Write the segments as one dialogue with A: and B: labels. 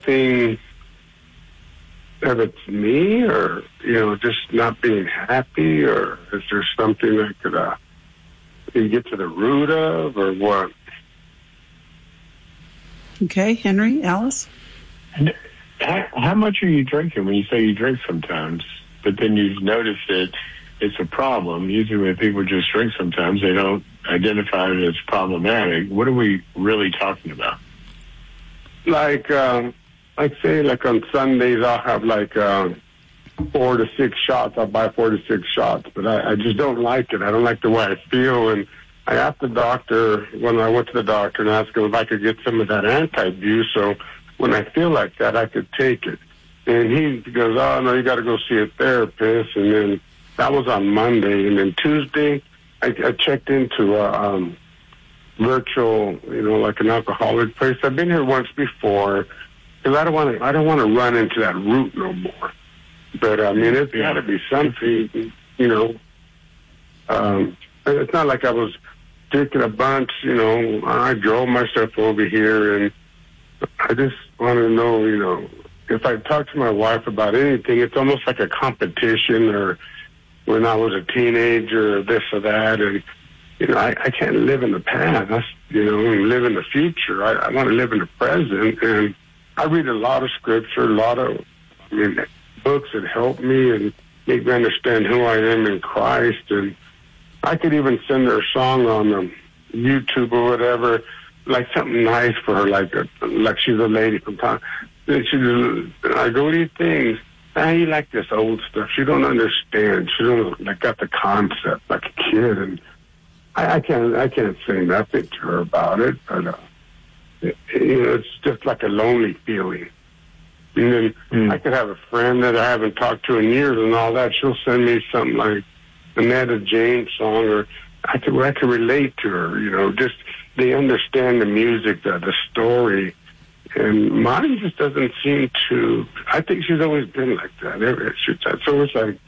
A: anything that it's me, or, just not being happy, or is there something that could you get to the root of, or what?
B: Okay, Henry, Alice?
C: How much are you drinking? When you say you drink sometimes, but then you've noticed that it's a problem. Usually when people just drink sometimes, they don't identify it as problematic. What are we really talking about?
A: Like say on Sundays, I'll have 4 to 6 shots. I'll buy 4 to 6 shots, but I just don't like it. I don't like the way I feel. And I asked the doctor, when I went to the doctor, and asked him if I could get some of that anti-abuse, so when I feel like that, I could take it. And he goes, oh, no, you got to go see a therapist. And then that was on Monday. And then Tuesday, I checked into a virtual, like an alcoholic place. I've been here once before, because I don't want to run into that route no more. But, it's got to be something, it's not like I was drinking a bunch, I drove myself over here, and I just want to know, if I talk to my wife about anything, it's almost like a competition, or when I was a teenager, or this or that, and, I can't live in the past, and live in the future. I want to live in the present, and I read a lot of scripture, a lot of, books that help me and make me understand who I am in Christ, and I could even send her a song on YouTube or whatever, like something nice for her, like she's a lady from time. And I go, what do you think? You like this old stuff. She don't understand. She don't got the concept like a kid, and I can't say nothing to her about it. But it's just like a lonely feeling. And then I could have a friend that I haven't talked to in years and all that. She'll send me something like an Etta James song, or I could relate to her. Just they understand the music, the story. And mine just doesn't seem to. I think she's always been like that. It's always like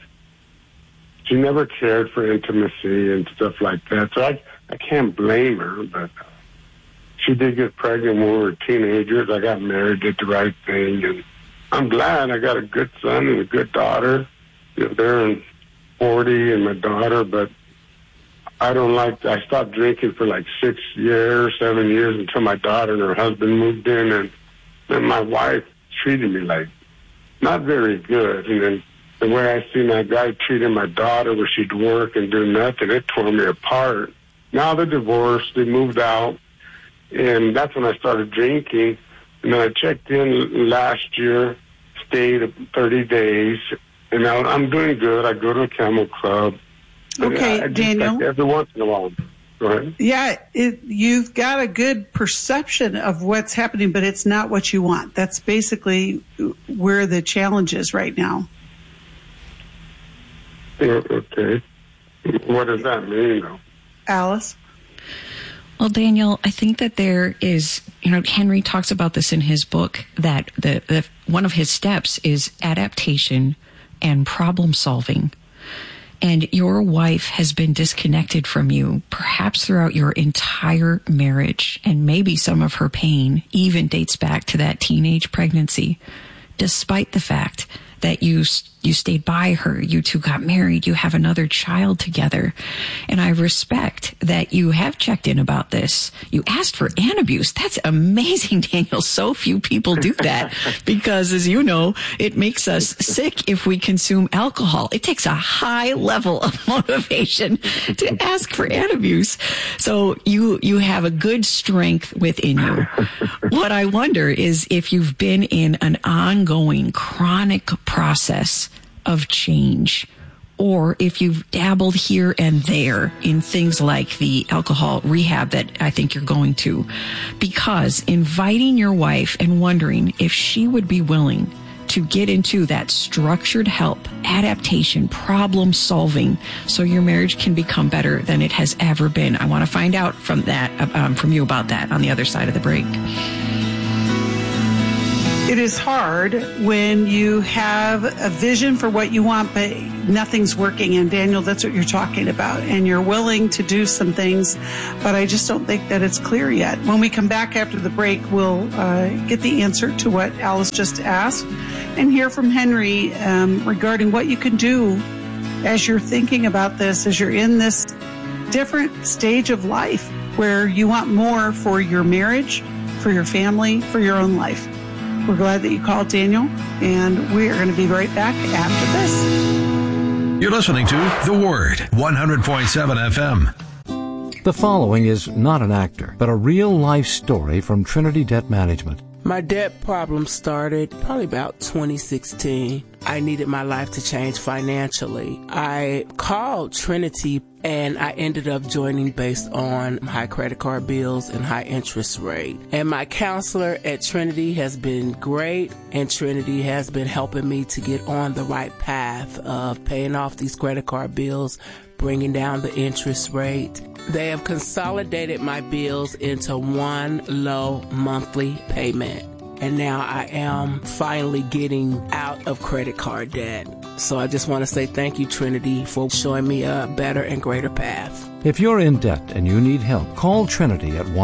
A: she never cared for intimacy and stuff like that. So I can't blame her, but she did get pregnant when we were teenagers. I got married, did the right thing, and I'm glad I got a good son and a good daughter. They're in 40 and my daughter, but I stopped drinking for 6 years, 7 years until my daughter and her husband moved in, and then my wife treated me not very good. And then the way I seen that guy treating my daughter, where she'd work and do nothing, it tore me apart. Now they're divorced, they moved out, and that's when I started drinking. And then I checked in last year, stayed 30 days, and now I'm doing good. I go to a Camel Club.
B: Okay, Daniel.
A: Every once in a while. Go ahead.
B: Yeah, you've got a good perception of what's happening, but it's not what you want. That's basically where the challenge is right now.
A: Okay. What does that mean, though?
B: Alice?
D: Well, Daniel, I think that there is, Henry talks about this in his book, that the one of his steps is adaptation and problem solving. And your wife has been disconnected from you perhaps throughout your entire marriage, and maybe some of her pain even dates back to that teenage pregnancy, despite the fact that you stayed by her, you two got married, you have another child together. And I respect that you have checked in about this. You asked for Antabuse. That's amazing, Daniel. So few people do that because, as you know, it makes us sick if we consume alcohol. It takes a high level of motivation to ask for Antabuse. So you have a good strength within you. What I wonder is if you've been in an ongoing chronic process of change, or if you've dabbled here and there in things like the alcohol rehab that I think you're going to, because inviting your wife and wondering if she would be willing to get into that structured help, adaptation, problem solving, so your marriage can become better than it has ever been. I want to find out from you about that on the other side of the break.
B: It is hard when you have a vision for what you want, but nothing's working. And Daniel, that's what you're talking about. And you're willing to do some things, but I just don't think that it's clear yet. When we come back after the break, we'll get the answer to what Alice just asked and hear from Henry regarding what you can do as you're thinking about this, as you're in this different stage of life where you want more for your marriage, for your family, for your own life. We're glad that you called, Daniel, and we are going to be right back after this.
E: You're listening to The Word, 100.7 FM.
F: The following is not an actor, but a real-life story from Trinity Debt Management.
G: My debt problem started probably about 2016. I needed my life to change financially. I called Trinity and I ended up joining based on high credit card bills and high interest rate. And my counselor at Trinity has been great, and Trinity has been helping me to get on the right path of paying off these credit card bills, bringing down the interest rate. They have consolidated my bills into one low monthly payment. And now I am finally getting out of credit card debt. So I just want to say thank you, Trinity, for showing me a better and greater path.
F: If you're in debt and you need help, call Trinity at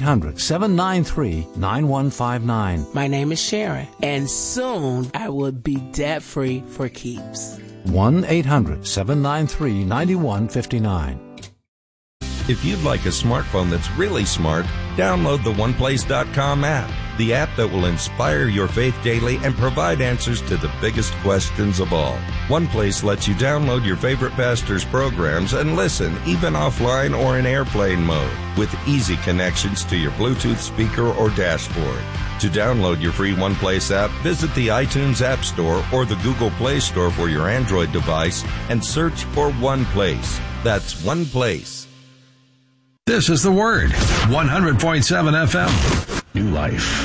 F: 1-800-793-9159.
G: My name is Sharon, and soon I will be debt-free for keeps.
F: 1-800-793-9159.
H: If you'd like a smartphone that's really smart, download the OnePlace.com app, the app that will inspire your faith daily and provide answers to the biggest questions of all. OnePlace lets you download your favorite pastor's programs and listen, even offline or in airplane mode, with easy connections to your Bluetooth speaker or dashboard. To download your free OnePlace app, visit the iTunes App Store or the Google Play Store for your Android device and search for OnePlace. That's OnePlace.
E: This is The Word, 100.7 FM. New Life.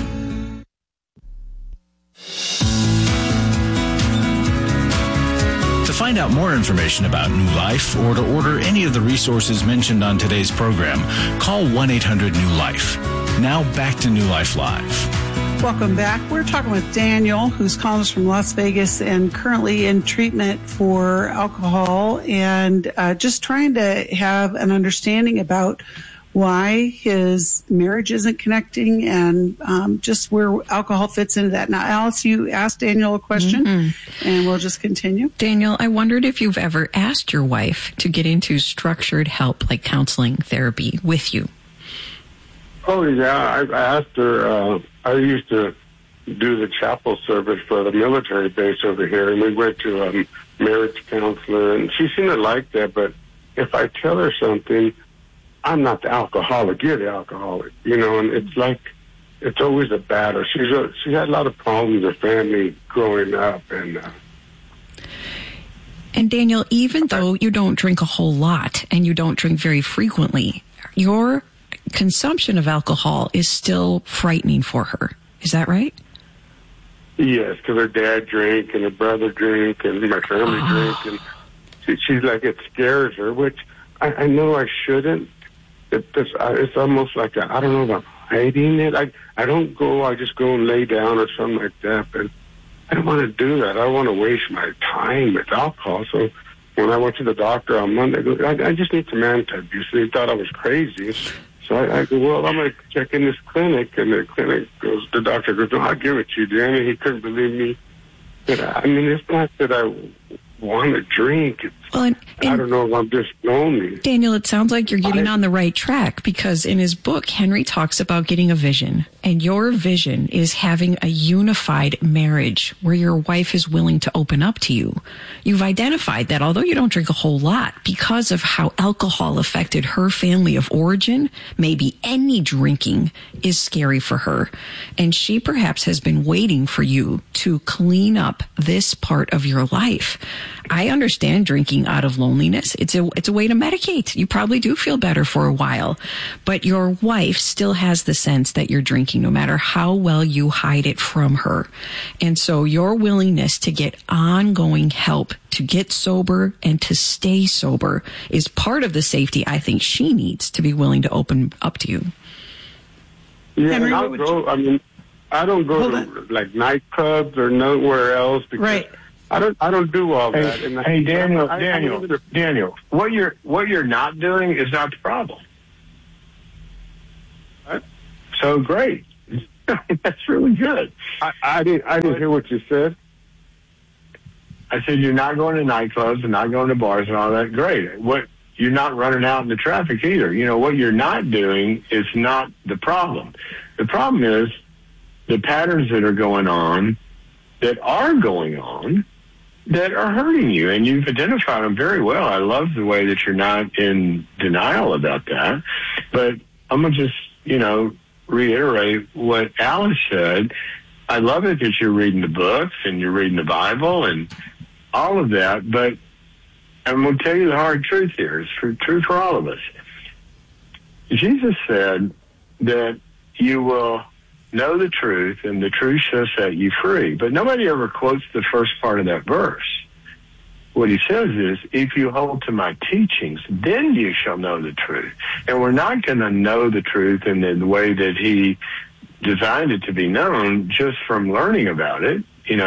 I: To find out more information about New Life or to order any of the resources mentioned on today's program, call 1-800-NEW-LIFE. Now back to New Life Live.
B: Welcome back. We're talking with Daniel, who's calling us from Las Vegas and currently in treatment for alcohol, and just trying to have an understanding about why his marriage isn't connecting and just where alcohol fits into that. Now, Alice, you asked Daniel a question, and we'll just continue.
D: Daniel, I wondered if you've ever asked your wife to get into structured help like counseling therapy with you.
A: Oh, yeah. I asked her. I used to do the chapel service for the military base over here, and we went to a marriage counselor, and she seemed to like that. But if I tell her something, I'm not the alcoholic, you're the alcoholic, you know, and it's like, it's always a battle. She had a lot of problems with her family growing up.
D: And Daniel, even though you don't drink a whole lot and you don't drink very frequently, your consumption of alcohol is still frightening for her. Is that right?
A: Yes, because her dad drank and her brother drank and my family drank, and she's like, it scares her, which I know I shouldn't. It's almost like I don't know about hiding it. I don't go. I just go and lay down or something like that. But I don't want to do that. I don't want to waste my time with alcohol. So when I went to the doctor on Monday, I just need some anti-abuse. They thought I was crazy. So I go, well, I'm going to check in this clinic. And the clinic goes, the doctor goes, no, I'll give it to you, Dan. And he couldn't believe me. But I mean, it's not that I want to drink. I don't know if I'm just lonely.
D: Daniel, it sounds like you're getting on the right track, because in his book, Henry talks about getting a vision. And your vision is having a unified marriage where your wife is willing to open up to you. You've identified that although you don't drink a whole lot, because of how alcohol affected her family of origin, maybe any drinking is scary for her. And she perhaps has been waiting for you to clean up this part of your life. I understand drinking out of loneliness. It's a way to medicate. You probably do feel better for a while, but your wife still has the sense that you're drinking no matter how well you hide it from her. And so your willingness to get ongoing help to get sober and to stay sober is part of the safety I think she needs to be willing to open up to you.
A: Yeah,
B: Henry,
A: and I don't go to like nightclubs or nowhere else because I don't do all that.
C: Hey, Daniel, what you're not doing is not the problem.
A: What?
C: So great. That's really good.
A: I didn't hear what you said.
C: I said you're not going to nightclubs and not going to bars and all that. Great. You're not running out in the traffic either. You know, what you're not doing is not the problem. The problem is the patterns that are going on that are hurting you, and you've identified them very well. I love the way that you're not in denial about that. But I'm going to just, reiterate what Alice said. I love it that you're reading the books and you're reading the Bible and all of that, but I'm going to tell you the hard truth here. It's true for all of us. Jesus said that you will know the truth and the truth shall set you free. But nobody ever quotes the first part of that verse. What he says is, if you hold to my teachings, then you shall know the truth. And we're not going to know the truth in the way that he designed it to be known just from learning about it.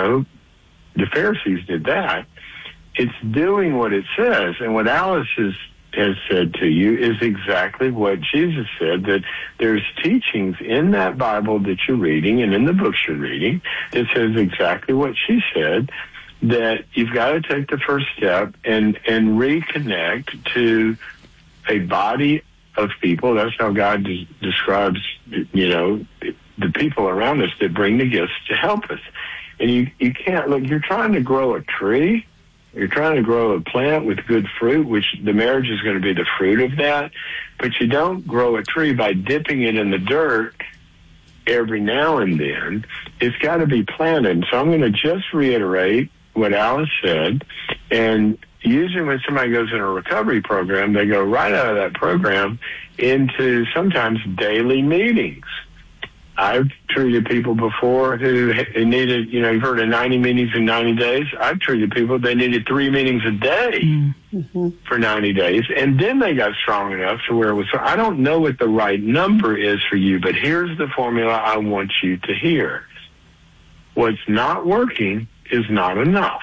C: The Pharisees did that. It's doing what it says. And what Alice has said to you is exactly what Jesus said, that there's teachings in that Bible that you're reading and in the books you're reading that says exactly what she said, that you've got to take the first step and reconnect to a body of people. That's how God describes, the people around us that bring the gifts to help us. And you can't, look, you're trying to grow a tree. You're trying to grow a plant with good fruit, which the marriage is going to be the fruit of that. But you don't grow a tree by dipping it in the dirt every now and then. It's got to be planted. So I'm going to just reiterate what Alice said. And usually when somebody goes in a recovery program, they go right out of that program into sometimes daily meetings. I've treated people before who needed, you've heard of 90 meetings in 90 days. I've treated people, they needed 3 meetings a day for 90 days. And then they got strong enough to where it was, I don't know what the right number is for you, but here's the formula I want you to hear. What's not working is not enough.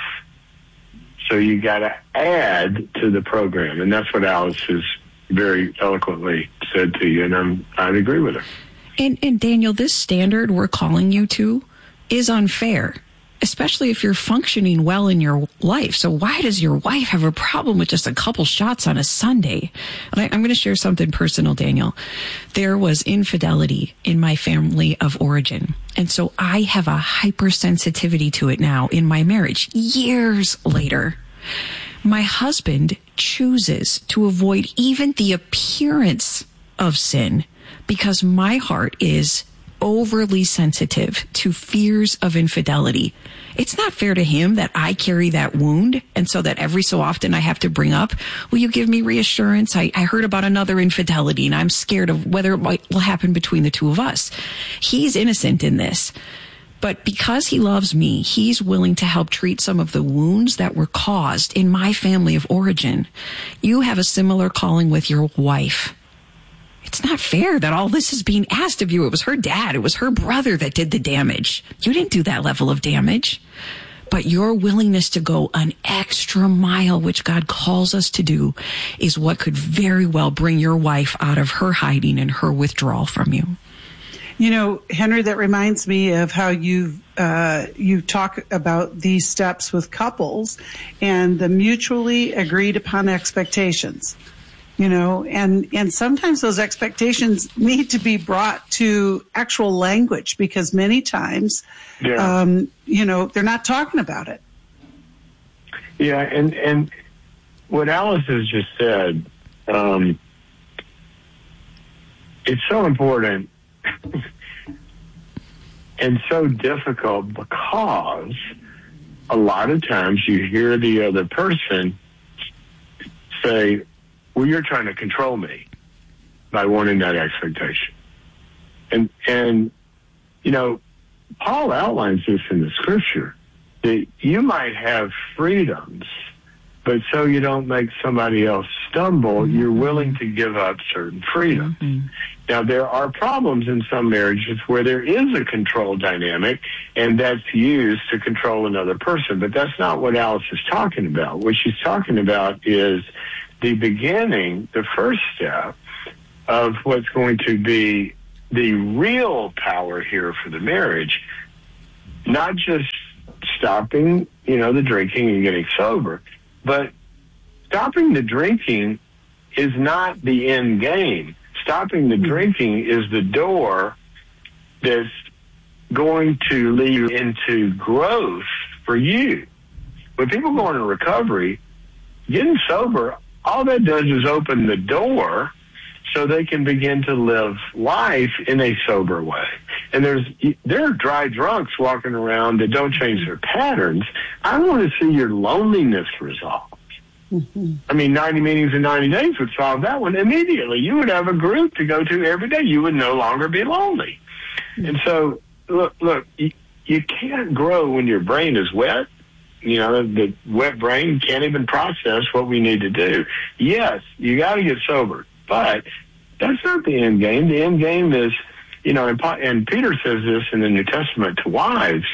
C: So you got to add to the program. And that's what Alice has very eloquently said to you. And I'd agree with her.
D: And Daniel, this standard we're calling you to is unfair, especially if you're functioning well in your life. So why does your wife have a problem with just a couple shots on a Sunday? And I'm going to share something personal, Daniel. There was infidelity in my family of origin. And so I have a hypersensitivity to it now in my marriage, years later. My husband chooses to avoid even the appearance of sin because my heart is overly sensitive to fears of infidelity. It's not fair to him that I carry that wound, and so that every so often I have to bring up, will you give me reassurance? I heard about another infidelity, and I'm scared of whether it will happen between the two of us. He's innocent in this. But because he loves me, he's willing to help treat some of the wounds that were caused in my family of origin. You have a similar calling with your wife. It's not fair that all this is being asked of you. It was her dad. It was her brother that did the damage. You didn't do that level of damage. But your willingness to go an extra mile, which God calls us to do, is what could very well bring your wife out of her hiding and her withdrawal from you.
B: Henry, that reminds me of how you talk about these steps with couples and the mutually agreed upon expectations. And sometimes those expectations need to be brought to actual language because many times, they're not talking about it.
C: Yeah. And what Alice has just said, it's so important and so difficult because a lot of times you hear the other person say, well, you're trying to control me by wanting that expectation. And Paul outlines this in the scripture, that you might have freedoms But so you don't make somebody else stumble, you're willing to give up certain freedoms.
D: Mm-hmm.
C: Now, there are problems in some marriages where there is a control dynamic, and that's used to control another person. But that's not what Alice is talking about. What she's talking about is the beginning, the first step of what's going to be the real power here for the marriage, not just stopping, the drinking and getting sober, but stopping the drinking is not the end game. Stopping the drinking is the door that's going to lead you into growth for you. When people go into recovery, getting sober, all that does is open the door so they can begin to live life in a sober way. And there are dry drunks walking around that don't change their patterns. I want to see your loneliness resolved. Mm-hmm. I mean, 90 meetings in 90 days would solve that one immediately. You would have a group to go to every day. You would no longer be lonely. Mm-hmm. And so, look, you can't grow when your brain is wet. The wet brain can't even process what we need to do. Yes, you got to get sober, but that's not the end game. The end game is, and Peter says this in the New Testament to wives,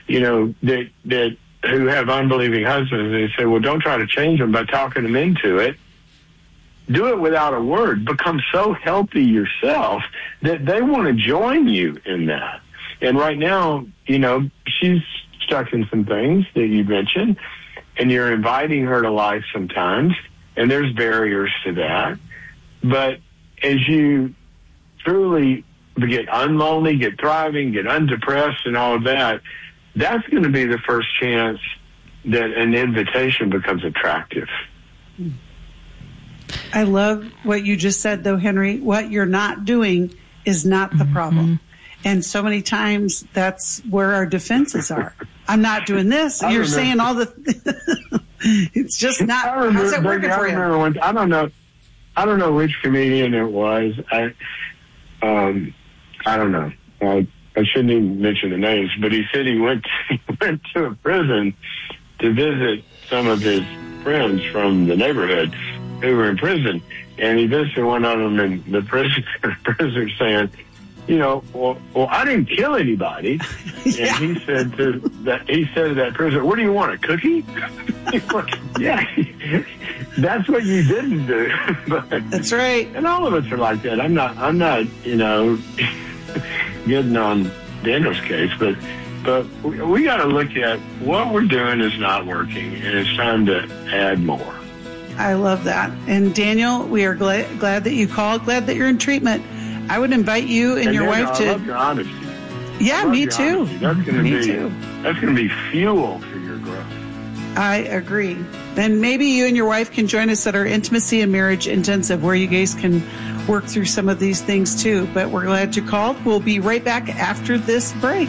C: that who have unbelieving husbands, and they say, well, don't try to change them by talking them into it. Do it without a word. Become so healthy yourself that they want to join you in that. And right now, she's stuck in some things that you mentioned, and you're inviting her to life sometimes, and there's barriers to that. But as you truly get unlonely, get thriving, get undepressed and all of that, that's going to be the first chance that an invitation becomes attractive.
B: I love what you just said, though, Henry. What you're not doing is not the problem. And so many times that's where our defenses are. I'm not doing this. You're saying all the... It's just not... How's that working for you?
C: I don't know which comedian it was. I don't know. I shouldn't even mention the names, but he said he went to a prison to visit some of his friends from the neighborhood who were in prison, and he visited one of them, and the prisoner saying, well, I didn't kill anybody.
B: Yeah.
C: And he said to that prisoner, what do you want, a cookie? Yeah, that's what you didn't do. But,
B: that's right.
C: And all of us are like that. I'm not, getting on Daniel's case, but we got to look at what we're doing is not working, and it's time to add more.
B: I love that. And Daniel, we are glad that you called, glad that you're in treatment. I would invite you and your wife to...
C: I love your honesty.
B: Yeah, me too.
C: That's going to be fuel for your growth.
B: I agree. Then maybe you and your wife can join us at our Intimacy and Marriage Intensive, where you guys can work through some of these things too. But we're glad you called. We'll be right back after this break.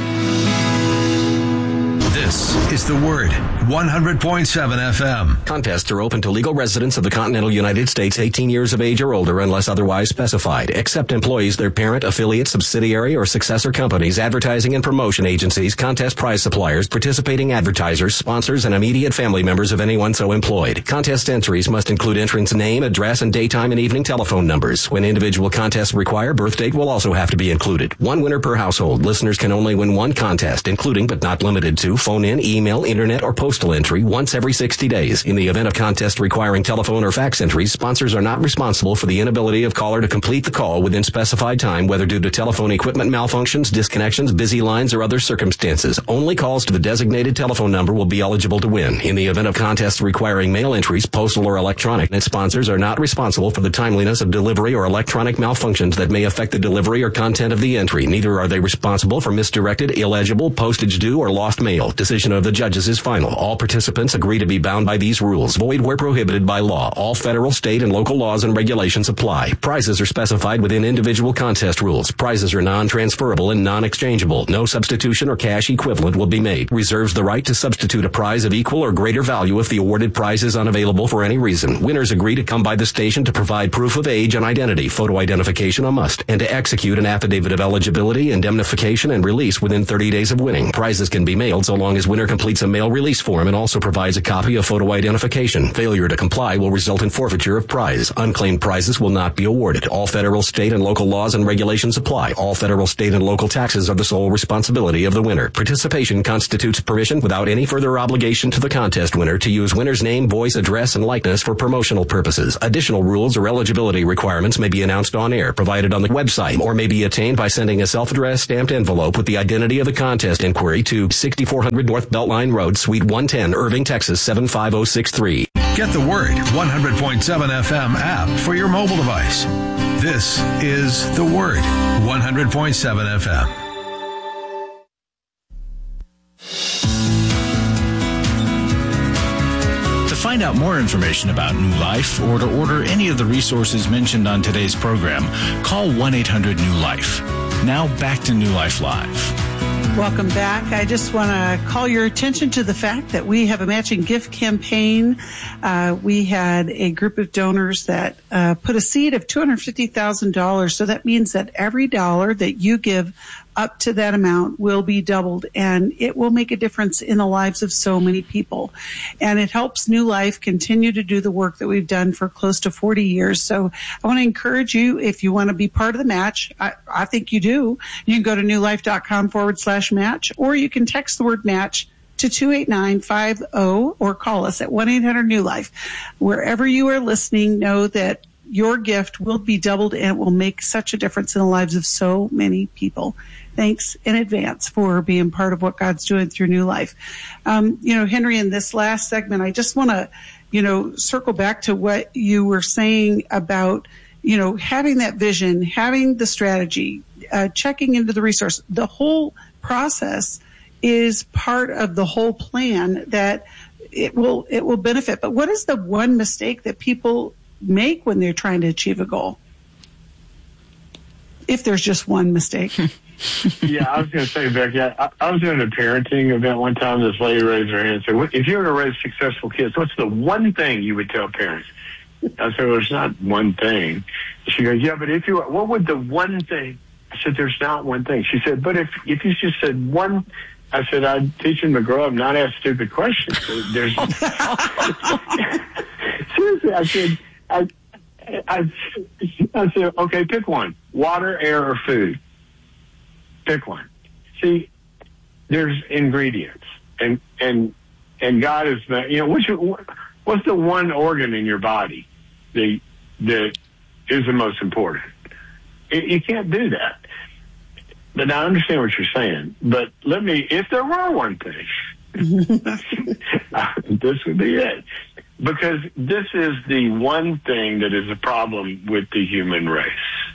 E: This is The Word, 100.7 FM.
J: Contests are open to legal residents of the continental United States 18 years of age or older unless otherwise specified, except employees, their parent, affiliate, subsidiary, or successor companies, advertising and promotion agencies, contest prize suppliers, participating advertisers, sponsors, and immediate family members of anyone so employed. Contest entries must include entrant's name, address, and daytime and evening telephone numbers. When individual contests require, birth date will also have to be included. One winner per household. Listeners can only win one contest, including but not limited to phone-in, email, internet, or postal entry once every 60 days. In the event of contest requiring telephone or fax entries, sponsors are not responsible for the inability of caller to complete the call within specified time, whether due to telephone equipment malfunctions, disconnections, busy lines, or other circumstances. Only calls to the designated telephone number will be eligible to win. In the event of contests requiring mail entries, postal or electronic, sponsors are not responsible for the timeliness of delivery or electronic malfunctions that may affect the delivery or content of the entry. Neither are they responsible for misdirected, illegible, postage due, or lost mail. Decision of the judges is final. All participants agree to be bound by these rules. Void where prohibited by law. All federal, state, and local laws and regulations apply. Prizes are specified within individual contest rules. Prizes are non-transferable and non-exchangeable. No substitution or cash equivalent will be made. Reserves the right to substitute a prize of equal or greater value if the awarded prize is unavailable for any reason. Winners agree to come by the station to provide proof of age and identity, photo identification a must, and to execute an affidavit of eligibility, indemnification, and release within 30 days of winning. Prizes can be mailed so long as winner completes a mail release form and also provides a copy of photo identification. Failure to comply will result in forfeiture of prize. Unclaimed prizes will not be awarded. All federal, state, and local laws and regulations apply. All federal, state, and local taxes are the sole responsibility of the winner. Participation constitutes permission without any further obligation to the contest winner to use winner's name, voice, address, and likeness for promotional purposes. Additional rules or eligibility requirements may be announced on air, provided on the website, or may be attained by sending a self-addressed stamped envelope with the identity of the contest inquiry to 6400 North Beltline Road, Suite 110, Irving, Texas 75063.
E: Get the Word 100.7 FM app for your mobile device. This is The Word 100.7 FM.
I: To find out more information about New Life or to order any of the resources mentioned on today's program, call 1-800-NEW-LIFE. Now back to New Life Live.
B: Welcome back. I just want to call your attention to the fact that we have a matching gift campaign. We had a group of donors that put a seed of $250,000. So that means that every dollar that you give up to that amount will be doubled, and it will make a difference in the lives of so many people. And it helps New Life continue to do the work that we've done for close to 40 years. So I want to encourage you, if you want to be part of the match, I think you do, you can go to newlife.com/match, or you can text the word match to 28950 or call us at 1-800-NEW-LIFE. Wherever you are listening, know that your gift will be doubled and it will make such a difference in the lives of so many people. Thanks in advance for being part of what God's doing through New Life. Henry, in this last segment, I just want to, circle back to what you were saying about, having that vision, having the strategy, checking into the resource. The whole process is part of the whole plan that it will benefit. But what is the one mistake that people make when they're trying to achieve a goal? If there's just one mistake.
C: Yeah, I was going to say, Becky, I was doing a parenting event one time. This lady raised her hand and said, if you were to raise successful kids, what's the one thing you would tell parents? I said, well, there's not one thing. She goes, yeah, but what would the one thing? I said, there's not one thing. She said, but if you just said one, I said, I'd teach them to grow up, not ask stupid questions. There's seriously, I said, okay, pick one. Water, air, or food. Pick one. See, there's ingredients, and God is not, what's the one organ in your body that is the most important? You can't do that. But I understand what you're saying. But if there were one thing, this would be it. Because this is the one thing that is a problem with the human race.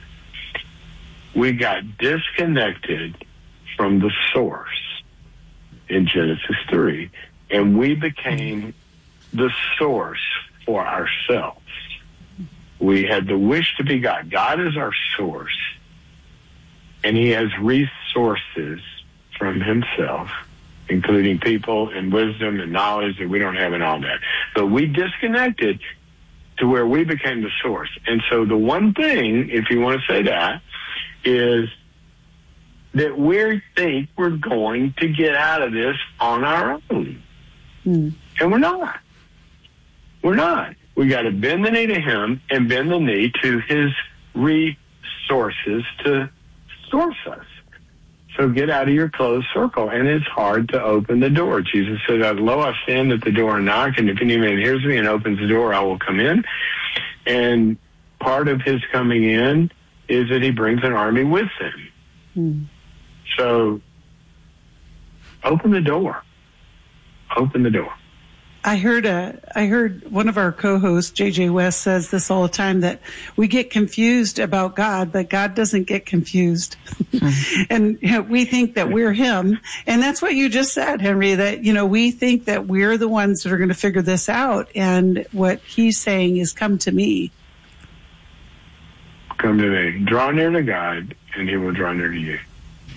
C: We got disconnected from the source in Genesis 3, and we became the source for ourselves. We had the wish to be God. God is our source, and he has resources from himself, including people and wisdom and knowledge that we don't have and all that. But we disconnected to where we became the source. And so the one thing, if you want to say that, is that we think we're going to get out of this on our own. And we're not. We're not. We got to bend the knee to him and bend the knee to his resources to source us. So get out of your closed circle. And it's hard to open the door. Jesus said, lo, I stand at the door and knock, and if any man hears me and opens the door, I will come in. And part of his coming in is that he brings an army with him. So open the door. Open the door.
B: I heard one of our co-hosts, JJ West, says this all the time, that we get confused about God, but God doesn't get confused. And we think that we're him. And that's what you just said, Henry, that, we think that we're the ones that are going to figure this out. And what he's saying is, come to me.
C: Come to me. Draw near to God, and he will draw near to you.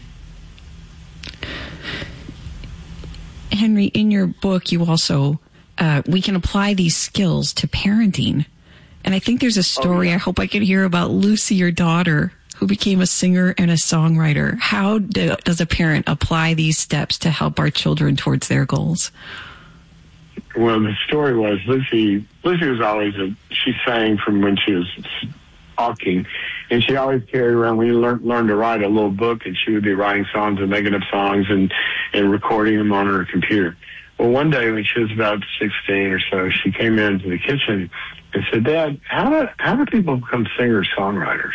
D: Henry, in your book, you also, we can apply these skills to parenting. And I think there's a story I hope I can hear about Lucy, your daughter, who became a singer and a songwriter. How does a parent apply these steps to help our children towards their goals?
C: Well, the story was Lucy was always she sang from when she was talking, and she always carried around, we learned to write a little book, and she would be writing songs and making up songs and recording them on her computer. Well, one day when she was about 16 or so, she came into the kitchen and said, "Dad, how do people become singer-songwriters?"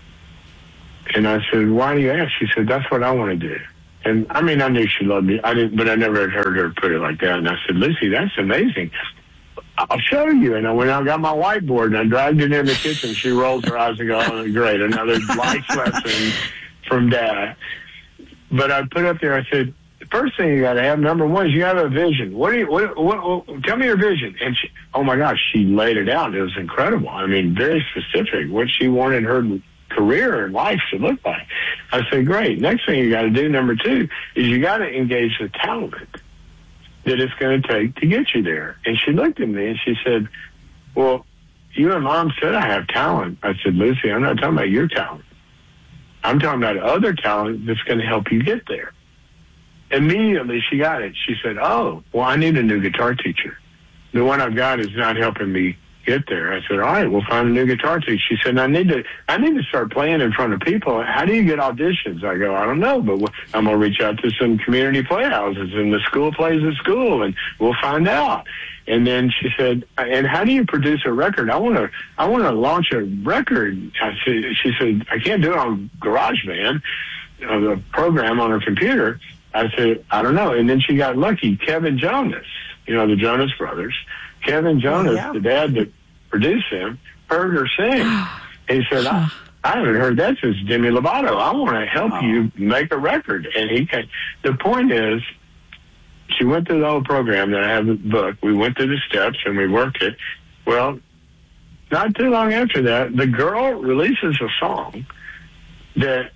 C: And I said, "Why do you ask?" She said, "That's what I want to do." And I mean, I knew she loved me. But I never had heard her put it like that. And I said, "Lucy, that's amazing. I'll show you." And I went out and got my whiteboard and I dragged it in the kitchen. She rolls her eyes and goes, "Oh, great, another life lesson from Dad." But I put up there, I said, the first thing you got to have, number one, is you have a vision. Tell me your vision. And she, oh my gosh, she laid it out. It was incredible. I mean, very specific, what she wanted her career and life to look like. I said, great. Next thing you got to do, number two, is you got to engage the talent that it's going to take to get you there. And she looked at me and she said, "Well, you and Mom said I have talent." I said, "Lucy, I'm not talking about your talent. I'm talking about other talent that's going to help you get there." Immediately she got it. She said, "Oh, well, I need a new guitar teacher. The one I've got is not helping me get there." I said, "All right, we'll find a new guitar teacher." She said, I need to start playing in front of people. How do you get auditions?" I go, "I don't know, but I'm going to reach out to some community playhouses, and the school plays at school, and we'll find out." And then she said, "And how do you produce a record? I want to launch a record." She said, "I can't do it on GarageBand, the program on her computer." I said, "I don't know." And then she got lucky. Kevin Jonas, the Jonas Brothers, Kevin Jonas, the dad that produced them, heard her sing. And he said, I haven't heard that since Demi Lovato. I want to help you make a record. And the point is, she went through the whole program that I have in the book. We went through the steps and we worked it. Well, not too long after that, the girl releases a song that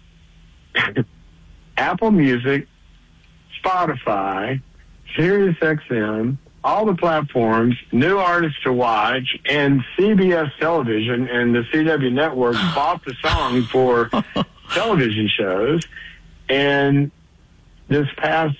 C: Apple Music, Spotify, SiriusXM, all the platforms, new artists to watch, and CBS Television and the CW Network bought the song for television shows. And this past,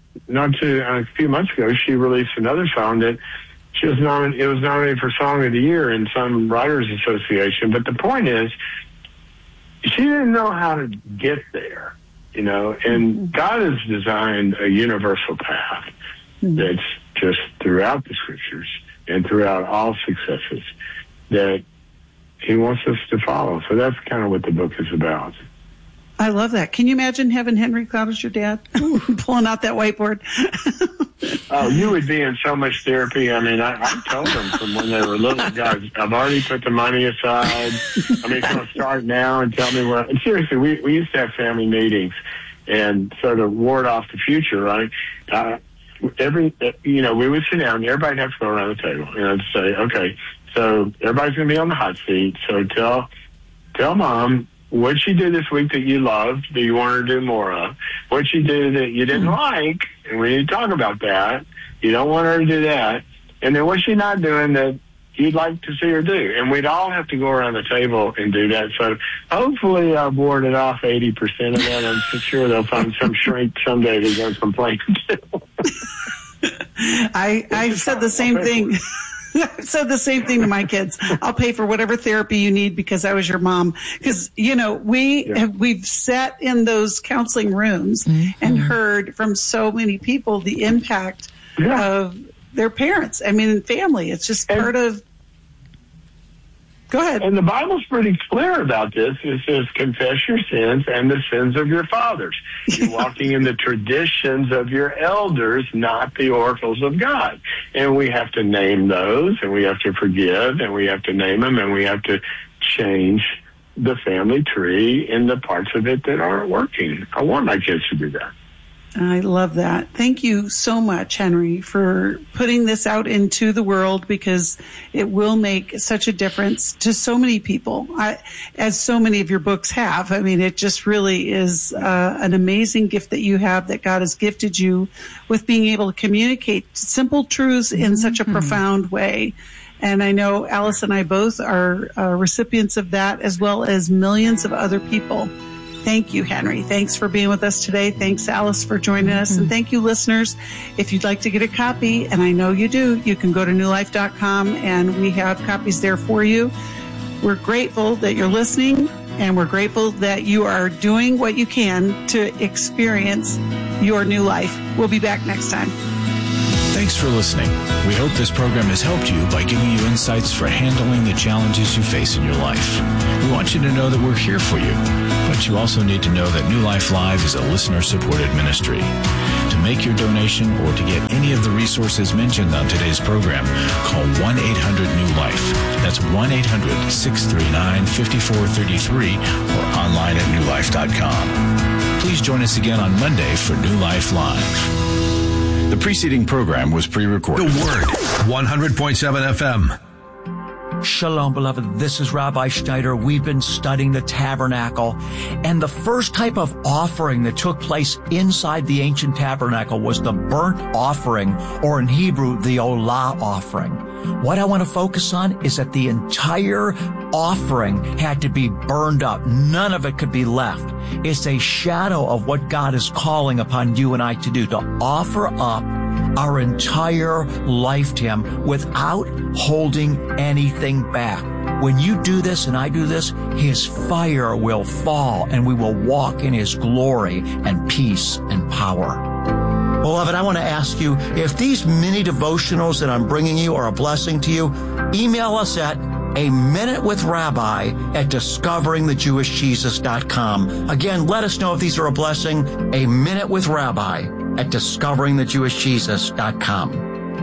C: a few months ago, she released another song that it was nominated for Song of the Year in some Writers Association. But the point is, she didn't know how to get there, and God has designed a universal path that's just throughout the scriptures and throughout all successes that he wants us to follow. So that's kind of what the book is about.
B: I love that. Can you imagine having Henry Cloud as your dad? Pulling out that whiteboard.
C: Oh, you would be in so much therapy. I mean, I told them from when they were little, guys, I've already put the money aside. I mean, so start now and tell me what. And seriously, we used to have family meetings, and sort of ward off the future, right? We would sit down, everybody'd have to go around the table, to say, okay, so everybody's going to be on the hot seat. So tell Mom what she did this week that you loved, that you want her to do more of. What she did that you didn't like, and we need to talk about that. You don't want her to do that. And then what's she not doing that you'd like to see her do? And we'd all have to go around the table and do that. So hopefully I've warded off 80% of that. I'm sure they'll find some shrink someday to go complain to.
B: I've said the same thing. I've said the same thing to my kids. I'll pay for whatever therapy you need because I was your mom. Because, we've sat in those counseling rooms and heard from so many people the impact of their parents. I mean, family. It's just part of. Go ahead.
C: And the Bible's pretty clear about this. It says, confess your sins and the sins of your fathers. You're walking in the traditions of your elders, not the oracles of God. And we have to name those, and we have to forgive, and we have to name them, and we have to change the family tree in the parts of it that aren't working. I want my kids to do that.
B: I love that. Thank you so much, Henry, for putting this out into the world, because it will make such a difference to so many people, as so many of your books have. I mean, it just really is an amazing gift that you have, that God has gifted you with being able to communicate simple truths in such a profound way. And I know Alice and I both are recipients of that, as well as millions of other people. Thank you, Henry. Thanks for being with us today. Thanks, Alice, for joining us. And thank you, listeners. If you'd like to get a copy, and I know you do, you can go to newlife.com, and we have copies there for you. We're grateful that you're listening, and we're grateful that you are doing what you can to experience your new life. We'll be back next time.
I: Thanks for listening. We hope this program has helped you by giving you insights for handling the challenges you face in your life. We want you to know that we're here for you, but you also need to know that New Life Live is a listener-supported ministry. To make your donation or to get any of the resources mentioned on today's program, call 1-800-NEW-LIFE. That's 1-800-639-5433 or online at newlife.com. Please join us again on Monday for New Life Live. The preceding program was pre-recorded.
E: The Word, 100.7 FM.
K: Shalom, beloved. This is Rabbi Schneider. We've been studying the tabernacle, and the first type of offering that took place inside the ancient tabernacle was the burnt offering, or in Hebrew, the Olah offering. What I want to focus on is that the entire offering had to be burned up. None of it could be left. It's a shadow of what God is calling upon you and I to do, to offer up our entire life to Him without holding anything back. When you do this and I do this, His fire will fall and we will walk in His glory and peace and power. Beloved, I want to ask you, if these mini devotionals that I'm bringing you are a blessing to you, email us at aminutewithrabbi@discoveringthejewishjesus.com. Again, let us know if these are a blessing. aminutewithrabbi@discoveringthejewishjesus.com.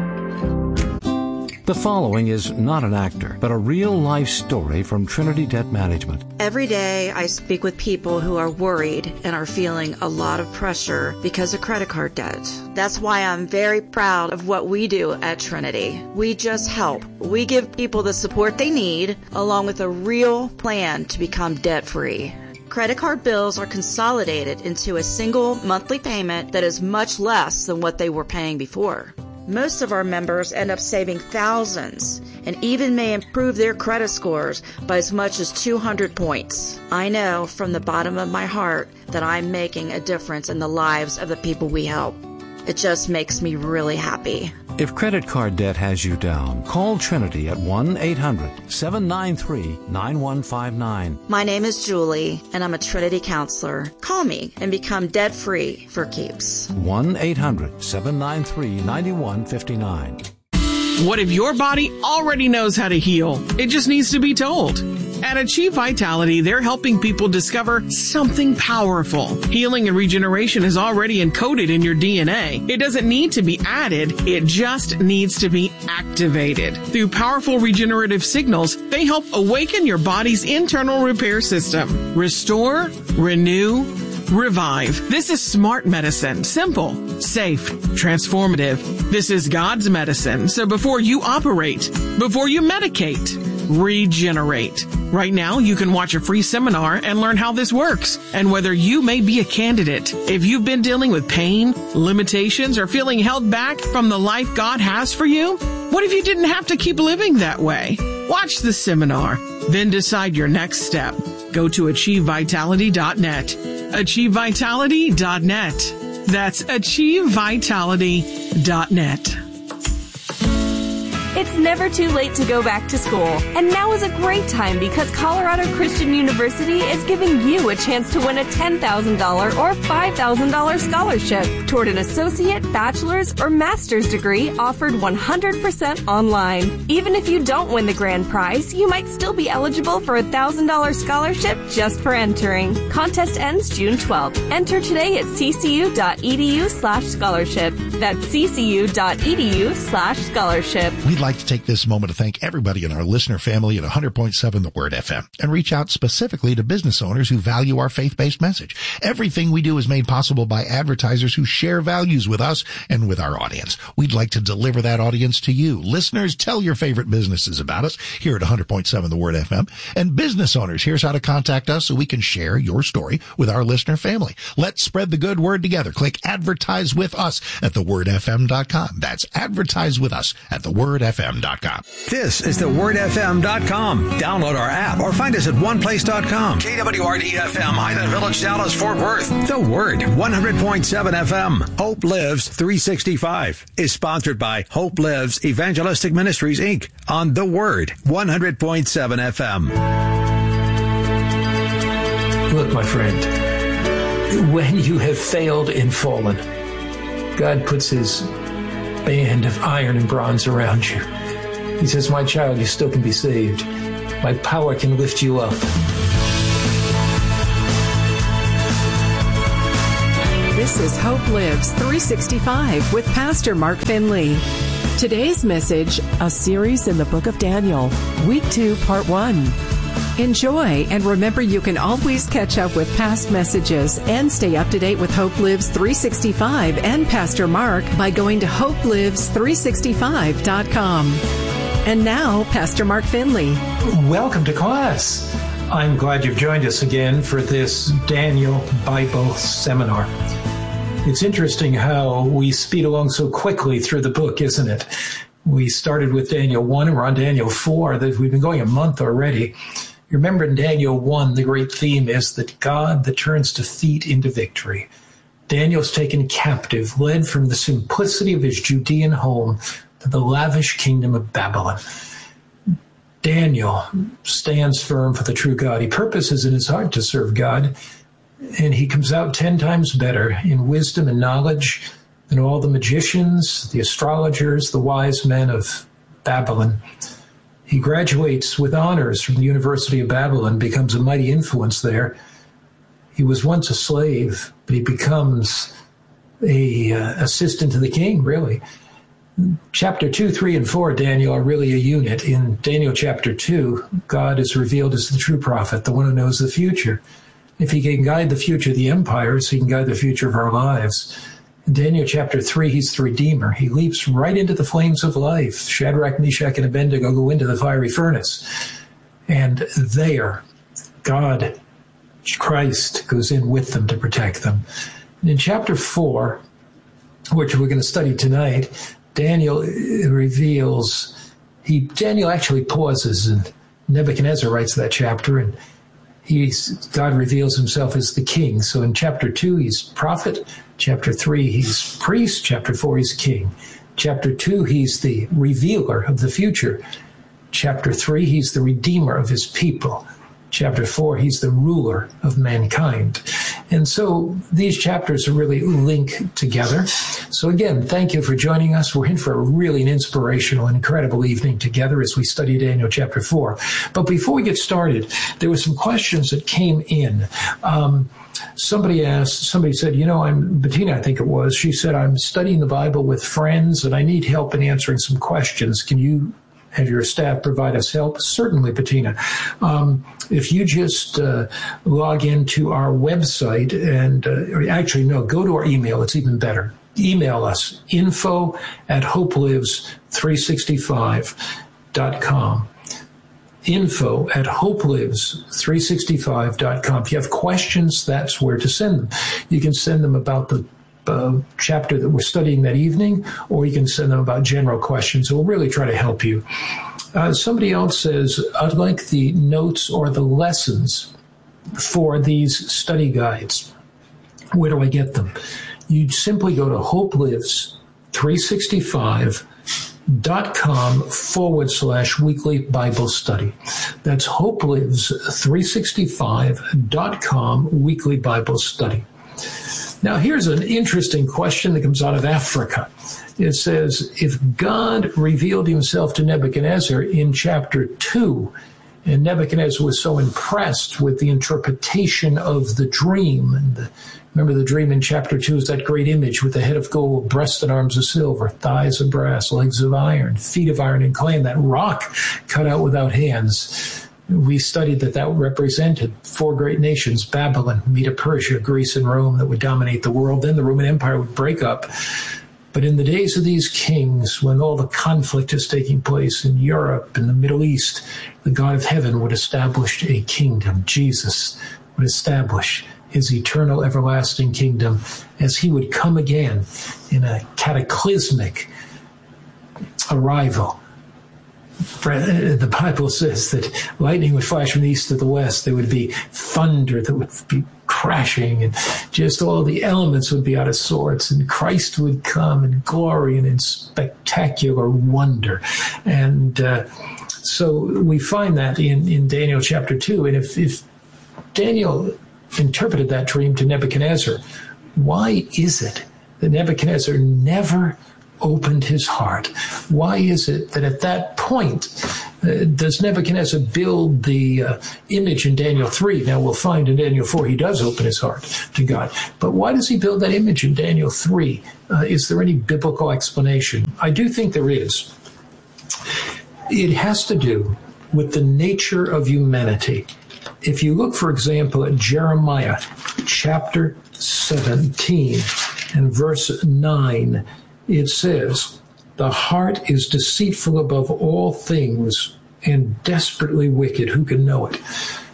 F: The following is not an actor, but a real-life story from Trinity Debt Management.
L: Every day I speak with people who are worried and are feeling a lot of pressure because of credit card debt. That's why I'm very proud of what we do at Trinity. We just help. We give people the support they need, along with a real plan to become debt-free. Credit card bills are consolidated into a single monthly payment that is much less than what they were paying before. Most of our members end up saving thousands and even may improve their credit scores by as much as 200 points. I know from the bottom of my heart that I'm making a difference in the lives of the people we help. It just makes me really happy.
F: If credit card debt has you down, call Trinity at 1-800-793-9159.
L: My name is Julie, and I'm a Trinity counselor. Call me and become debt-free for keeps.
F: 1-800-793-9159.
M: What if your body already knows how to heal? It just needs to be told. At Achieve Vitality, they're helping people discover something powerful. Healing and regeneration is already encoded in your DNA. It doesn't need to be added. It just needs to be activated. Through powerful regenerative signals, they help awaken your body's internal repair system. Restore, renew, revive. This is smart medicine. Simple, safe, transformative. This is God's medicine. So before you operate, before you medicate, regenerate. Right now, you can watch a free seminar and learn how this works and whether you may be a candidate. If you've been dealing with pain, limitations, or feeling held back from the life God has for you, what if you didn't have to keep living that way? Watch the seminar, then decide your next step. Go to AchieveVitality.net. AchieveVitality.net. That's AchieveVitality.net.
N: It's never too late to go back to school, and now is a great time because Colorado Christian University is giving you a chance to win a $10,000 or $5,000 scholarship toward an associate, bachelor's, or master's degree offered 100% online. Even if you don't win the grand prize, you might still be eligible for a $1,000 scholarship just for entering. Contest ends June 12th. Enter today at ccu.edu/scholarship. That's ccu.edu/scholarship.
O: We'd like to take this moment to thank everybody in our listener family at 100.7 The Word FM and reach out specifically to business owners who value our faith-based message. Everything we do is made possible by advertisers who share values with us and with our audience. We'd like to deliver that audience to you. Listeners, tell your favorite businesses about us here at 100.7 The Word FM. And business owners, here's how to contact us so we can share your story with our listener family. Let's spread the good word together. Click Advertise with Us at the thewordfm.com. That's advertise with us at thewordfm.com.
E: This is thewordfm.com. Download our app or find us at oneplace.com. KWRD-FM, Highland Village, Dallas, Fort Worth. The Word, 100.7 FM. Hope Lives 365 is sponsored by Hope Lives Evangelistic Ministries, Inc. on The Word, 100.7 FM.
P: Look, my friend, when you have failed and fallen, God puts his band of iron and bronze around you. He says, my child, you still can be saved. My power can lift you up.
Q: This is Hope Lives 365 with Pastor Mark Finley. Today's message, a series in the book of Daniel, Week 2, Part 1. Enjoy, and remember you can always catch up with past messages and stay up to date with Hope Lives 365 and Pastor Mark by going to hopelives365.com. And now, Pastor Mark Finley.
P: Welcome to class. I'm glad you've joined us again for this Daniel Bible seminar. It's interesting how we speed along so quickly through the book, isn't it? We started with Daniel 1 and we're on Daniel 4. We've been going a month already. You remember in Daniel 1, the great theme is that God that turns defeat into victory. Daniel's taken captive, led from the simplicity of his Judean home to the lavish kingdom of Babylon. Daniel stands firm for the true God. He purposes in his heart to serve God, and he comes out 10 times better in wisdom and knowledge than all the magicians, the astrologers, the wise men of Babylon. He graduates with honors from the University of Babylon, becomes a mighty influence there. He was once a slave, but he becomes a assistant to the king, really. Chapter 2, 3, and 4, Daniel are really a unit. In Daniel chapter 2, God is revealed as the true prophet, the one who knows the future. If he can guide the future of the empires, he can guide the future of our lives. In Daniel chapter 3, he's the Redeemer. He leaps right into the flames of life. Shadrach, Meshach, and Abednego go into the fiery furnace. And there, God, Christ, goes in with them to protect them. And in chapter 4, which we're going to study tonight, Daniel Daniel actually pauses, and Nebuchadnezzar writes that chapter, and God reveals himself as the king. So in chapter 2, he's prophet. Chapter 3, he's priest. Chapter 4, he's king. Chapter 2, he's the revealer of the future. Chapter 3, he's the redeemer of his people. Chapter 4, he's the ruler of mankind. And so these chapters are really linked together. So again, thank you for joining us. We're in for an inspirational and incredible evening together as we study Daniel chapter 4. But before we get started, there were some questions that came in. Somebody said, Bettina, I think it was, she said, I'm studying the Bible with friends and I need help in answering some questions. Can you have your staff provide us help? Certainly, Bettina. If you just log into our website and go to our email, it's even better. Email us, info@hopelives365.com. info@hopelives365.com. If you have questions, that's where to send them. You can send them about the chapter that we're studying that evening, or you can send them about general questions. We'll really try to help you. Somebody else says, I'd like the notes or the lessons for these study guides. Where do I get them? You simply go to hopelives365.com/weekly Bible study. That's hopelives365.com weekly Bible study. Now, here's an interesting question that comes out of Africa. It says, if God revealed himself to Nebuchadnezzar in chapter 2, and Nebuchadnezzar was so impressed with the interpretation of the dream, and remember the dream in chapter 2 is that great image with the head of gold, breast and arms of silver, thighs of brass, legs of iron, feet of iron and clay, that rock cut out without hands. We studied that represented 4 great nations, Babylon, Medo-Persia, Greece, and Rome, that would dominate the world. Then the Roman Empire would break up. But in the days of these kings, when all the conflict is taking place in Europe and the Middle East, the God of heaven would establish a kingdom. Jesus would establish his eternal everlasting kingdom as he would come again in a cataclysmic arrival. The Bible says that lightning would flash from the east to the west. There would be thunder that would be crashing, and just all the elements would be out of sorts, and Christ would come in glory and in spectacular wonder. And so we find that in Daniel chapter 2. And if Daniel interpreted that dream to Nebuchadnezzar, why is it that Nebuchadnezzar never opened his heart? Why is it that at that point does Nebuchadnezzar build the image in Daniel 3? Now we'll find in Daniel 4 he does open his heart to God. But why does he build that image in Daniel 3? Is there any biblical explanation? I do think there is. It has to do with the nature of humanity. If you look, for example, at Jeremiah chapter 17 and verse 9, it says, "The heart is deceitful above all things and desperately wicked. Who can know it?"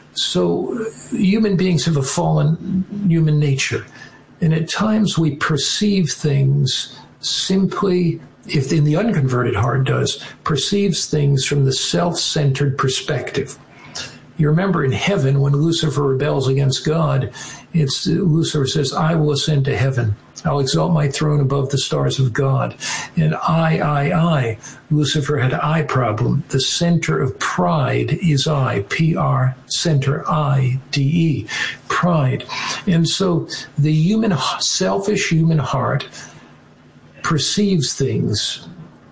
P: So human beings have a fallen human nature. And at times we perceive things simply, if in the unconverted heart does, perceives things from the self-centered perspective. You remember in heaven when Lucifer rebels against God, Lucifer says, "I will ascend to heaven. I'll exalt my throne above the stars of God." And I. Lucifer had I problem. The center of pride is I, P-R, center, I-D-E, pride. And so the selfish human heart perceives things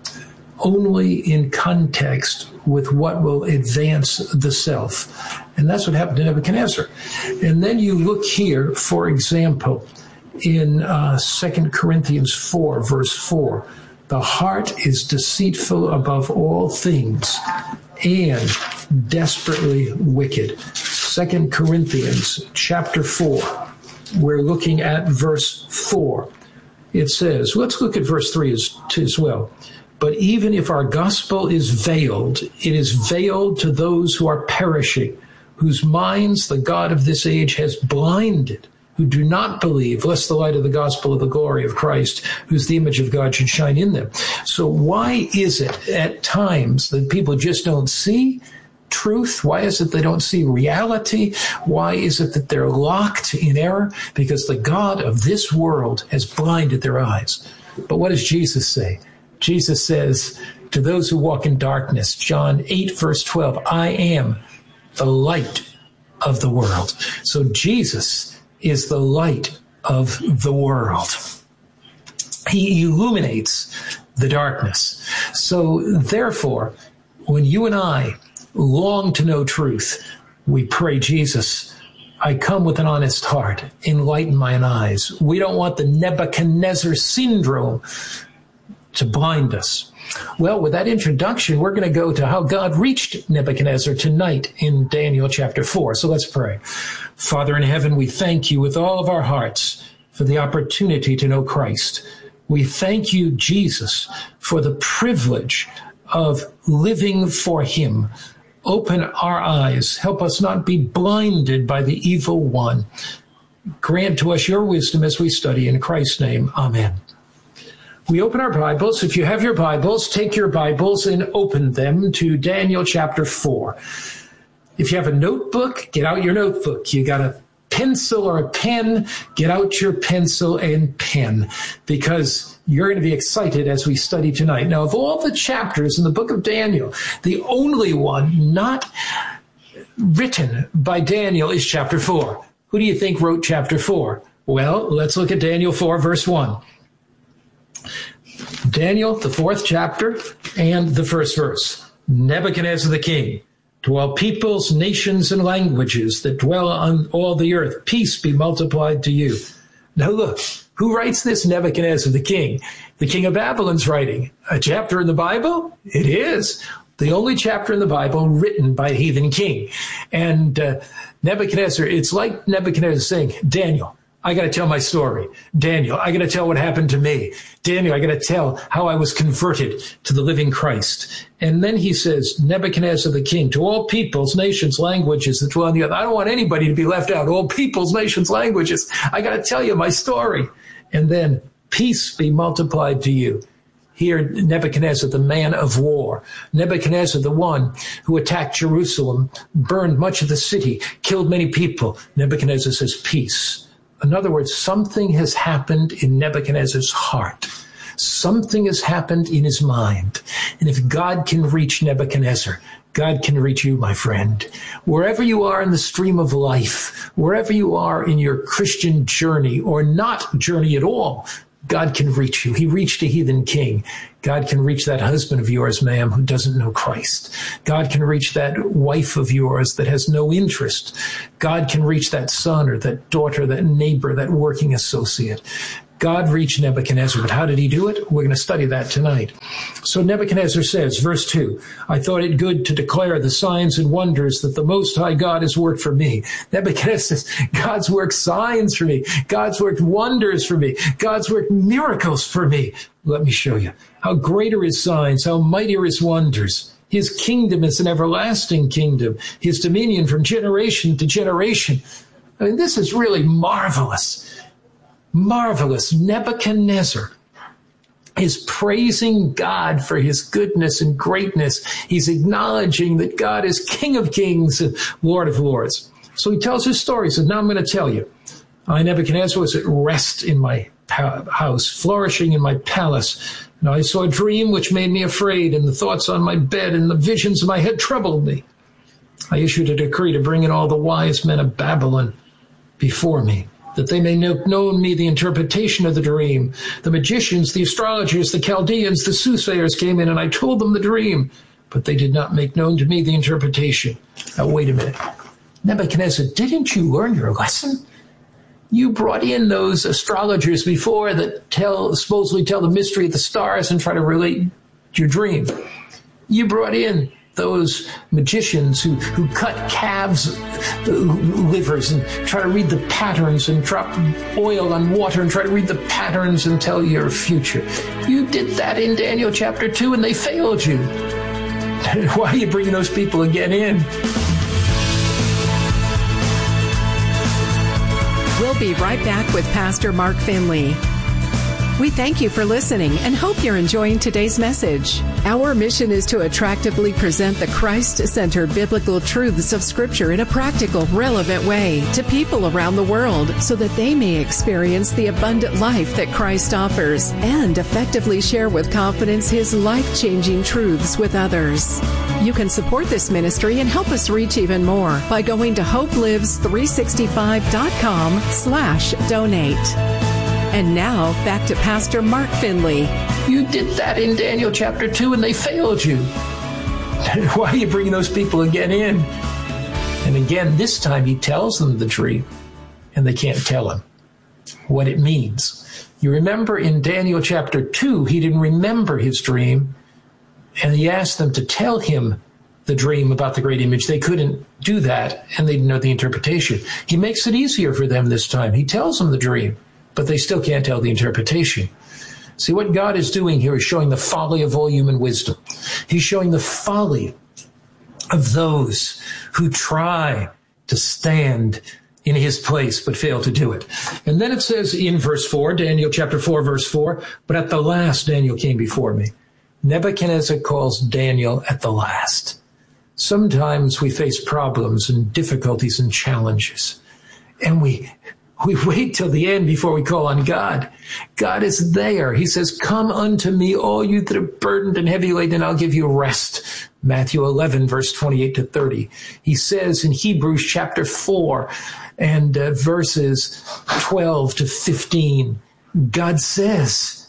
P: only in context with what will advance the self. And that's what happened to Nebuchadnezzar. And then you look here, for example, in 2 Corinthians 4, verse 4, "The heart is deceitful above all things and desperately wicked." 2 Corinthians chapter 4, we're looking at verse 4. It says, let's look at verse 3 as well. "But even if our gospel is veiled, it is veiled to those who are perishing, whose minds the God of this age has blinded, who do not believe, lest the light of the gospel of the glory of Christ, who's the image of God, should shine in them." So why is it at times that people just don't see truth? Why is it they don't see reality? Why is it that they're locked in error? Because the God of this world has blinded their eyes. But what does Jesus say? Jesus says to those who walk in darkness, John 8, verse 12, "I am the light of the world." So Jesus is the light of the world. He illuminates the darkness. So therefore, when you and I long to know truth, we pray, "Jesus, I come with an honest heart. Enlighten mine eyes." We don't want the Nebuchadnezzar syndrome to blind us. Well, with that introduction, we're going to go to how God reached Nebuchadnezzar tonight in Daniel chapter 4. So let's pray. Father in heaven, we thank you with all of our hearts for the opportunity to know Christ. We thank you, Jesus, for the privilege of living for him. Open our eyes. Help us not be blinded by the evil one. Grant to us your wisdom as we study. In Christ's name, amen. We open our Bibles. If you have your Bibles, take your Bibles and open them to Daniel chapter 4. If you have a notebook, get out your notebook. You got a pencil or a pen, get out your pencil and pen, because you're going to be excited as we study tonight. Now, of all the chapters in the book of Daniel, the only one not written by Daniel is chapter 4. Who do you think wrote chapter 4? Well, let's look at Daniel 4, verse 1. Daniel, the 4th chapter, and the 1st verse. "Nebuchadnezzar the king, to all peoples, nations, and languages that dwell on all the earth, peace be multiplied to you." Now look, who writes this? Nebuchadnezzar the king. The king of Babylon's writing. A chapter in the Bible? It is. The only chapter in the Bible written by a heathen king. And Nebuchadnezzar, it's like Nebuchadnezzar saying, "Daniel, I got to tell my story. Daniel, I got to tell what happened to me. Daniel, I got to tell how I was converted to the living Christ. And then he says, Nebuchadnezzar the king, to all peoples, nations, languages that dwell on the earth. I don't want anybody to be left out. All peoples, nations, languages. I got to tell you my story. And then peace be multiplied to you. Here, Nebuchadnezzar, the man of war. Nebuchadnezzar, the one who attacked Jerusalem, burned much of the city, killed many people. Nebuchadnezzar says, peace. In other words, something has happened in Nebuchadnezzar's heart. Something has happened in his mind. And if God can reach Nebuchadnezzar, God can reach you, my friend. Wherever you are in the stream of life, wherever you are in your Christian journey or not journey at all, God can reach you. He reached a heathen king. God can reach that husband of yours, ma'am, who doesn't know Christ. God can reach that wife of yours that has no interest. God can reach that son or that daughter, that neighbor, that working associate. God reached Nebuchadnezzar, but how did he do it? We're going to study that tonight. So Nebuchadnezzar says, verse 2, I thought it good to declare the signs and wonders that the Most High God has worked for me. Nebuchadnezzar says, God's worked signs for me. God's worked wonders for me. God's worked miracles for me. Let me show you. How great are his signs, how mighty are his wonders. His kingdom is an everlasting kingdom, his dominion from generation to generation. I mean, this is really marvelous. Marvelous. Nebuchadnezzar is praising God for his goodness and greatness. He's acknowledging that God is King of kings and Lord of lords. So he tells his story. He says, now I'm going to tell you. I, Nebuchadnezzar, was at rest in my house, flourishing in my palace. And I saw a dream which made me afraid, and the thoughts on my bed and the visions of my head troubled me. I issued a decree to bring in all the wise men of Babylon before me, that they may know me the interpretation of the dream. The magicians, the astrologers, the Chaldeans, the soothsayers came in, and I told them the dream, but they did not make known to me the interpretation. Now, wait a minute. Nebuchadnezzar, didn't you learn your lesson? You brought in those astrologers before that supposedly tell the mystery of the stars and try to relate your dream. You brought in those magicians who cut calves' livers and try to read the patterns and drop oil on water and try to read the patterns and tell your future. You did that in Daniel chapter 2 and they failed you. Why are you bringing those people again in?
Q: We'll be right back with Pastor Mark Finley. We thank you for listening and hope you're enjoying today's message. Our mission is to attractively present the Christ-centered biblical truths of Scripture in a practical, relevant way to people around the world so that they may experience the abundant life that Christ offers and effectively share with confidence His life-changing truths with others. You can support this ministry and help us reach even more by going to hopelives365.com/donate. And now, back to Pastor Mark Finley.
P: You did that in Daniel chapter 2 and they failed you. Why are you bringing those people again in? And again, this time he tells them the dream and they can't tell him what it means. You remember in Daniel chapter 2, he didn't remember his dream and he asked them to tell him the dream about the great image. They couldn't do that and they didn't know the interpretation. He makes it easier for them this time. He tells them the dream, but they still can't tell the interpretation. See, what God is doing here is showing the folly of all human wisdom. He's showing the folly of those who try to stand in his place but fail to do it. And then it says in verse 4, Daniel chapter 4, verse 4, but at the last Daniel came before me. Nebuchadnezzar calls Daniel at the last. Sometimes we face problems and difficulties and challenges, and we wait till the end before we call on God. God is there. He says, come unto me, all you that are burdened and heavy laden, and I'll give you rest. Matthew 11, verse 28 to 30. He says in Hebrews chapter 4 and verses 12 to 15, God says,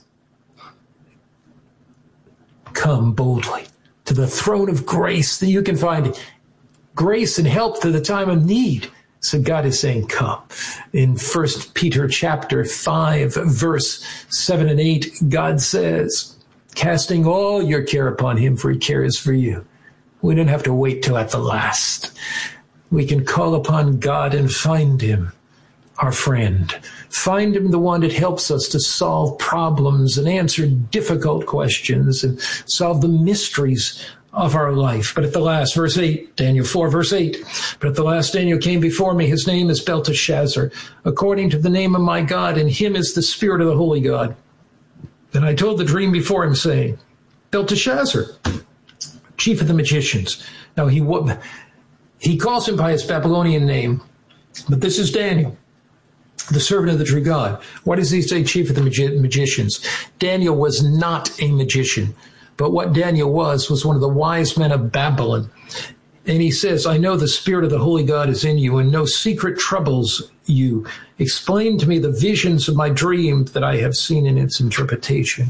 P: come boldly to the throne of grace that you can find grace and help to the time of need. So God is saying, come. In 1 Peter chapter 5, verse 7 and 8, God says, casting all your care upon him, for he cares for you. We don't have to wait till at the last. We can call upon God and find him. our friend. Find him the one that helps us to solve problems and answer difficult questions and solve the mysteries of our life. But at the last, verse 8, Daniel 4, verse 8, but at the last Daniel came before me. His name is Belteshazzar, according to the name of my God, and him is the spirit of the holy God. Then I told the dream before him, saying, Belteshazzar, chief of the magicians. Now he calls him by his Babylonian name, but this is Daniel, the servant of the true God. Why does he say chief of the magicians? Daniel was not a magician, but what Daniel was one of the wise men of Babylon. And he says, I know the spirit of the holy God is in you, and no secret troubles you. Explain to me the visions of my dream that I have seen in its interpretation.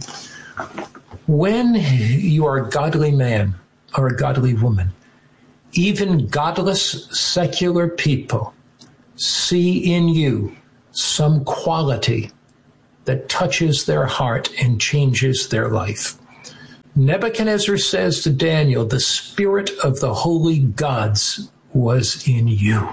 P: When you are a godly man or a godly woman, even godless secular people see in you some quality that touches their heart and changes their life. Nebuchadnezzar says to Daniel, the spirit of the holy gods was in you.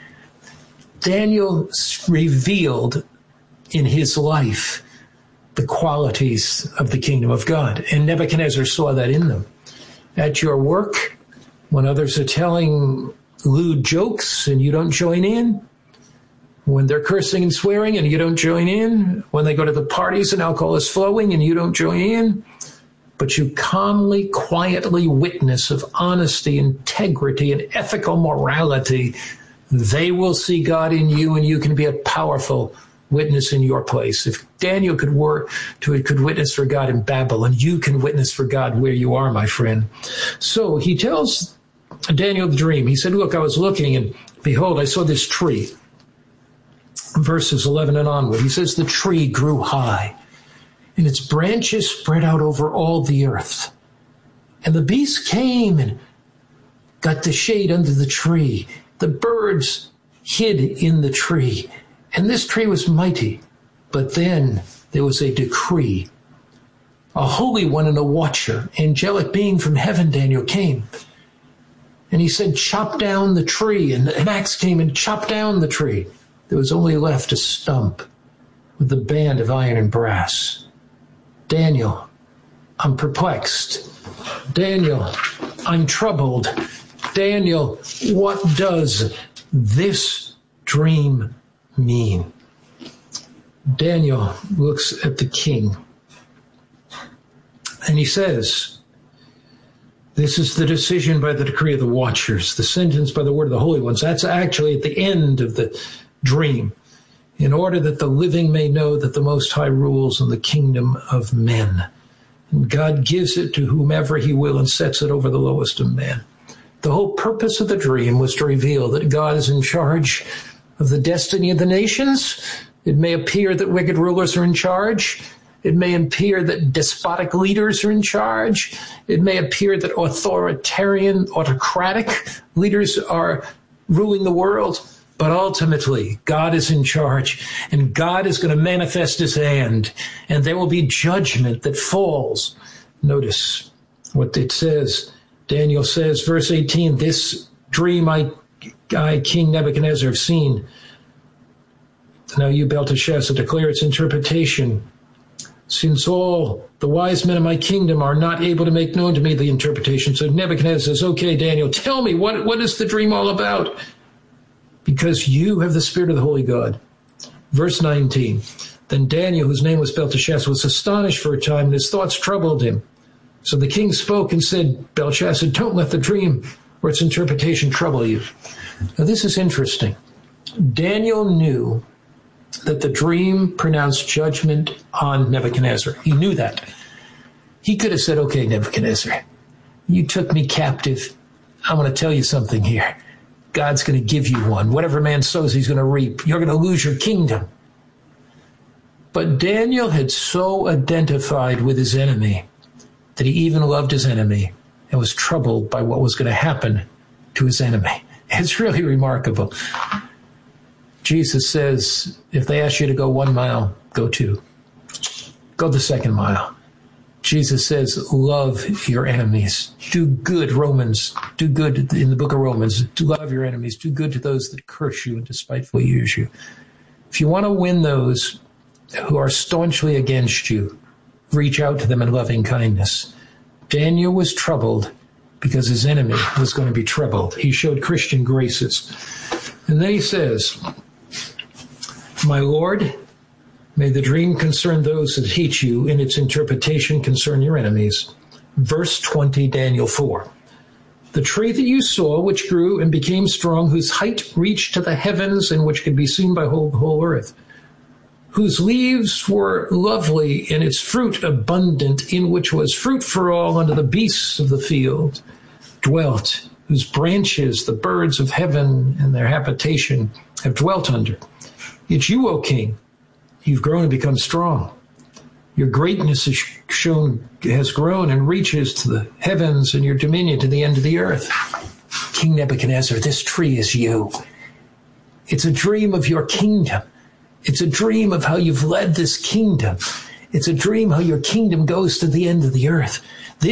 P: Daniel revealed in his life the qualities of the kingdom of God, and Nebuchadnezzar saw that in them. At your work, when others are telling lewd jokes and you don't join in, when they're cursing and swearing and you don't join in, when they go to the parties and alcohol is flowing and you don't join in, but you calmly, quietly witness of honesty, integrity, and ethical morality, they will see God in you, and you can be a powerful witness in your place. If Daniel could witness for God in Babylon, you can witness for God where you are, my friend. So he tells Daniel the dream. He said, look, I was looking, and behold, I saw this tree. Verses 11 and onward, he says, the tree grew high, and its branches spread out over all the earth. And the beasts came and got the shade under the tree. The birds hid in the tree. And this tree was mighty. But then there was a decree. A holy one and a watcher, angelic being from heaven, Daniel, came. And he said, chop down the tree. And an axe came and chopped down the tree. There was only left a stump with a band of iron and brass. Daniel, I'm perplexed. Daniel, I'm troubled. Daniel, what does this dream mean? Daniel looks at the king and he says, this is the decision by the decree of the watchers, the sentence by the word of the holy ones. That's actually at the end of the dream. In order that the living may know that the Most High rules in the kingdom of men. And God gives it to whomever he will and sets it over the lowest of men. The whole purpose of the dream was to reveal that God is in charge of the destiny of the nations. It may appear that wicked rulers are in charge. It may appear that despotic leaders are in charge. It may appear that autocratic leaders are ruling the world. But ultimately, God is in charge, and God is going to manifest his hand, and there will be judgment that falls. Notice what it says. Daniel says, verse 18, this dream I, King Nebuchadnezzar, have seen. Now you, Belteshazzar, declare its interpretation. Since all the wise men of my kingdom are not able to make known to me the interpretation. So Nebuchadnezzar says, okay, Daniel, tell me, what is the dream all about? Because you have the spirit of the holy God. Verse 19, then Daniel, whose name was Belteshazzar, was astonished for a time, and his thoughts troubled him. So the king spoke and said, Belteshazzar, don't let the dream or its interpretation trouble you. Now this is interesting. Daniel knew that the dream pronounced judgment on Nebuchadnezzar. He knew that. He could have said, okay, Nebuchadnezzar, you took me captive. I want to tell you something here. God's going to give you one. Whatever man sows, he's going to reap. You're going to lose your kingdom. But Daniel had so identified with his enemy that he even loved his enemy and was troubled by what was going to happen to his enemy. It's really remarkable. Jesus says, if they ask you to go 1 mile, go 2. Go the second mile. Jesus says, love your enemies. Do good, Romans. Do good in the book of Romans. Do love your enemies. Do good to those that curse you and despitefully use you. If you want to win those who are staunchly against you, reach out to them in loving kindness. Daniel was troubled because his enemy was going to be troubled. He showed Christian graces. And then he says, my Lord, may the dream concern those that hate you, and its interpretation concern your enemies. Verse 20, Daniel 4. The tree that you saw, which grew and became strong, whose height reached to the heavens and which could be seen by whole earth, whose leaves were lovely and its fruit abundant, in which was fruit for all under the beasts of the field, dwelt, whose branches the birds of heaven and their habitation have dwelt under. It's you, O king. You've grown and become strong. Your greatness has grown and reaches to the heavens, and your dominion to the end of the earth. King Nebuchadnezzar, this tree is you. It's a dream of your kingdom. It's a dream of how you've led this kingdom. It's a dream how your kingdom goes to the end of the earth.